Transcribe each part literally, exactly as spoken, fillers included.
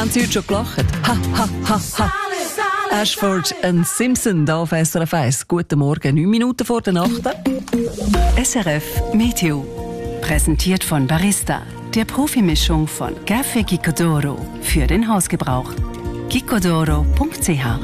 Haben Sie heute schon gelacht? Ha, ha, ha, ha. Ashford und Simpson da auf S R F eins. Guten Morgen, neun Minuten vor der Nacht. S R F Meteo. Präsentiert von Barista, der Profimischung von Café Gicodoro für den Hausgebrauch. gicodoro punkt c h.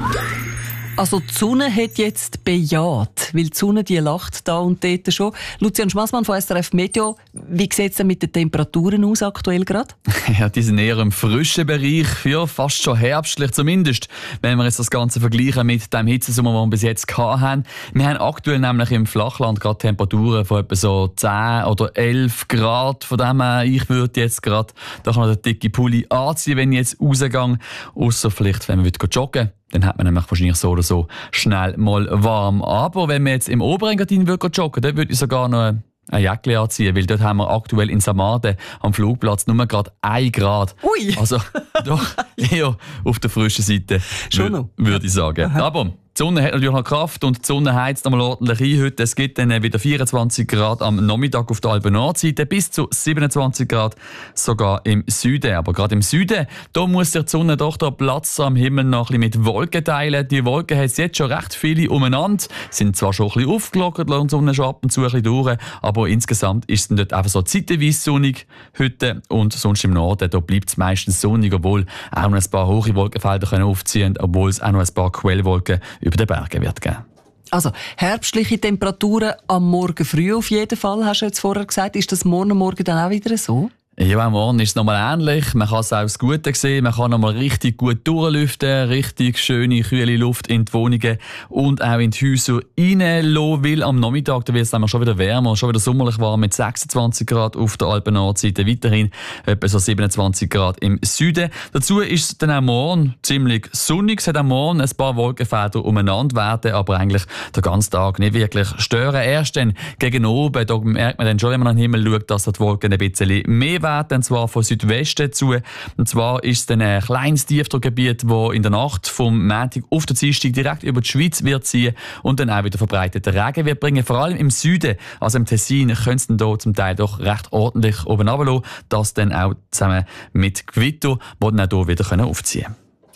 Also die Sonne hat jetzt bejaht, weil die Sonne die lacht da und dort schon. Lucian Schmassmann von S R F Meteo, wie sieht es denn mit den Temperaturen aus aktuell gerade? Ja, die sind eher im frischen Bereich, ja, fast schon herbstlich zumindest, wenn wir jetzt das Ganze vergleichen mit dem Hitzesommer, den wir bis jetzt hatten. Wir haben aktuell nämlich im Flachland gerade Temperaturen von etwa so zehn oder elf Grad. Von dem her, ich würde jetzt gerade doch noch den dicken Pulli anziehen, wenn ich jetzt rausgehe. Ausser vielleicht, wenn man joggen will. Dann hat man nämlich wahrscheinlich so oder so schnell mal warm. Aber wenn man jetzt im Oberengadin joggen würde, dann würde ich sogar noch eine Jacke anziehen, weil dort haben wir aktuell in Samarde am Flugplatz nur gerade ein Grad. Ui! Also doch eher auf der frischen Seite, Schon noch? würde ich sagen. Aha. Aber die Sonne hat natürlich noch Kraft und die Sonne heizt einmal ordentlich ein heute. Es gibt dann wieder vierundzwanzig Grad am Nachmittag auf der Alpen-Nordseite, bis zu siebenundzwanzig Grad sogar im Süden. Aber gerade im Süden, da muss sich die Sonne doch den Platz am Himmel noch ein bisschen mit Wolken teilen. Die Wolken hat es jetzt schon recht viele umeinander, sind zwar schon ein bisschen aufgelockert und die Sonne schon ab und zu ein bisschen durch, aber insgesamt ist es dann dort einfach so zeitweise sonnig heute und sonst im Norden, da bleibt es meistens sonnig, obwohl auch noch ein paar hohe Wolkenfelder können aufziehen, obwohl es auch noch ein paar Quellwolken über den Bergen wird geben. Also herbstliche Temperaturen am Morgen früh auf jeden Fall, hast du jetzt vorher gesagt. Ist das morgen Morgen dann auch wieder so? Ja, am Morgen ist es nochmal ähnlich. Man kann es auch das Gute sehen. Man kann nochmal richtig gut durchlüften, richtig schöne, kühle Luft in die Wohnungen und auch in die Häuser reinlassen, weil am Nachmittag da wird es dann schon wieder wärmer, schon wieder sommerlich warm mit sechsundzwanzig Grad auf der Alpen-Nordseite, weiterhin etwa so siebenundzwanzig Grad im Süden. Dazu ist es dann auch morgen ziemlich sonnig. Es hat auch morgen ein paar Wolkenfelder umeinander werden, aber eigentlich den ganzen Tag nicht wirklich stören. Erst dann gegen oben, da merkt man dann schon, wenn man an den Himmel schaut, dass die Wolken ein bisschen mehr werden, und zwar von Südwesten zu. Und zwar ist es dann ein kleines Tiefdruckgebiet, das in der Nacht vom Montag auf den Dienstag direkt über die Schweiz wird ziehen und dann auch wieder verbreiteten Regen wird bringen. Vor allem im Süden, also im Tessin, könnte es dann hier zum Teil doch recht ordentlich oben runterlassen. Das dann auch zusammen mit Gewitter, die dann auch hier wieder aufziehen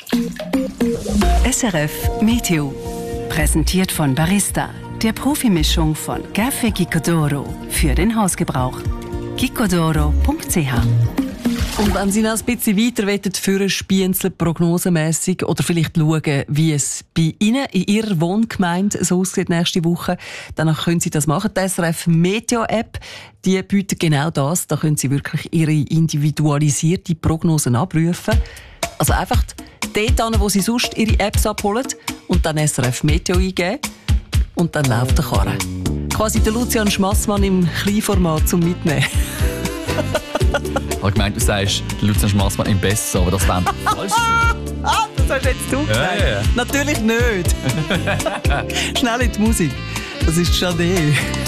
können. S R F Meteo. Präsentiert von Barista, der Profimischung von Café Gicodoro für den Hausgebrauch. gicodoro punkt c h. Und wenn Sie noch ein bisschen weiter führen spienzeln, prognosemässig, oder vielleicht schauen, wie es bei Ihnen in Ihrer Wohngemeinde so aussieht nächste Woche, dann können Sie das machen. Die S R F Meteo-App, die bietet genau das. Da können Sie wirklich Ihre individualisierte Prognosen abrufen. Also einfach dort hin, wo Sie sonst Ihre Apps abholen und dann S R F Meteo eingeben. Und dann läuft der Karren. Quasi der Lucian Schmassmann im Kleinformat zum Mitnehmen. Ich habe gemeint, du sagst Lucian Schmassmann im Besser, aber das wäre falsch. Ah, das hast jetzt du gesagt. Ja, ja. Natürlich nicht. Schnell in die Musik. Das ist Chade.